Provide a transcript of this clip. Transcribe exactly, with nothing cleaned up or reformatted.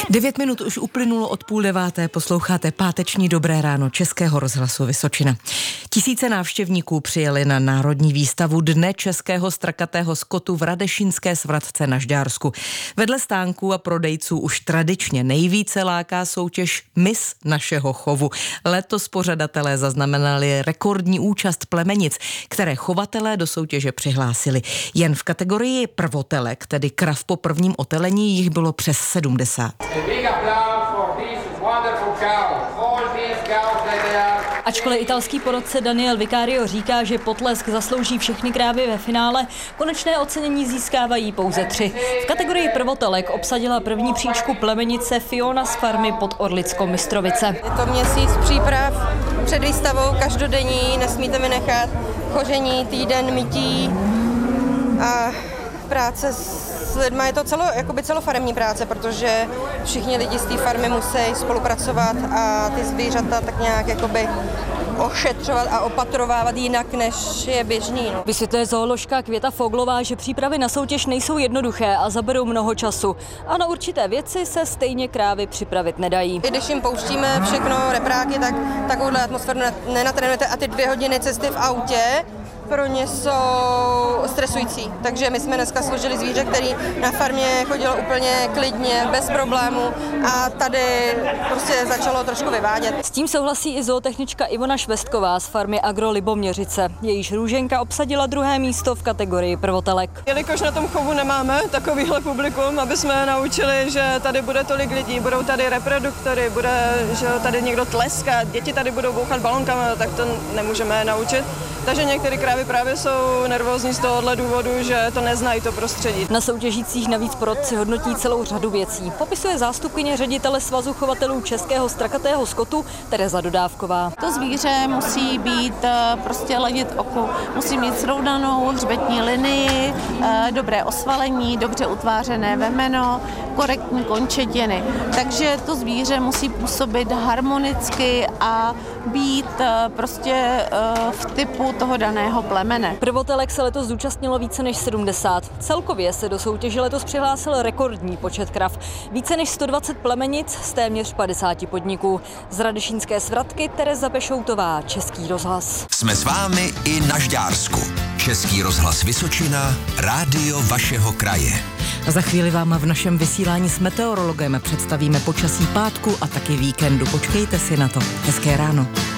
Devět minut už uplynulo od půl deváté, posloucháte páteční Dobré ráno Českého rozhlasu Vysočina. Tisíce návštěvníků přijeli na Národní výstavu Dne českého strakatého skotu v Radešínské svratce na Žďársku. Vedle stánků a prodejců už tradičně nejvíce láká soutěž Miss našeho chovu. Letos pořadatelé zaznamenali rekordní účast plemenic, které chovatelé do soutěže přihlásili. Jen v kategorii prvotelek, tedy krav po prvním otelení, jich bylo přes sedmdesát. Ačkoliv italský porodce Daniel Vicario říká, že potlesk zaslouží všechny krávy ve finále, konečné ocenění získávají pouze tři. V kategorii prvotelek obsadila první příčku plemenice Fiona z farmy pod Orlickou Mystrovice. Je to měsíc příprav před výstavou, každodenní, nesmíte vynechat choření, týden mytí a práce s lidma. Je to celo, jakoby celofaremní práce, protože všichni lidi z té farmy musí spolupracovat a ty zvířata tak nějak jakoby ošetřovat a opatrovávat jinak, než je běžný. No. Vysvětluje zooložka Květa Foglová, že přípravy na soutěž nejsou jednoduché a zaberou mnoho času. A na určité věci se stejně krávy připravit nedají. I když jim pouštíme všechno, repráky, tak takovouhle atmosféru nenatrénujete a ty dvě hodiny cesty v autě pro ně jsou stresující. Takže my jsme dneska složili zvíře, který na farmě chodilo úplně klidně, bez problémů a tady prostě začalo trošku vyvádět. S tím souhlasí i zootechnička Ivona Švestková z farmy Agro Liboměřice. Jejíž růženka obsadila druhé místo v kategorii prvotelek. Jelikož na tom chovu nemáme takovýhle publikum, aby jsme naučili, že tady bude tolik lidí, budou tady reproduktory, bude, že tady někdo tleskat, děti tady budou bouchat balonkama, tak to nemůžeme naučit. Takže některé krávy právě jsou nervózní z tohohle důvodu, že to neznají to prostředí. Na soutěžících navíc porodci hodnotí celou řadu věcí. Popisuje zástupkyně ředitele Svazu chovatelů českého strakatého skotu Tereza Dodávková. To zvíře musí být prostě ladit oku, musí mít srovnanou hřbetní linii, dobré osvalení, dobře utvářené vemeno, korektní končetiny. Takže to zvíře musí působit harmonicky a být prostě v typu toho daného plemene. Prvotelek se letos zúčastnilo více než sedmdesát. Celkově se do soutěže letos přihlásil rekordní počet krav. Více než sto dvacet plemenic z téměř padesáti podniků. Z Radešínské svratky Tereza Pešoutová, Český rozhlas. Jsme s vámi i na Žďársku. Český rozhlas Vysočina, rádio vašeho kraje. A za chvíli vám v našem vysílání s meteorologem představíme počasí pátku a taky víkendu. Počkejte si na to. Hezké ráno.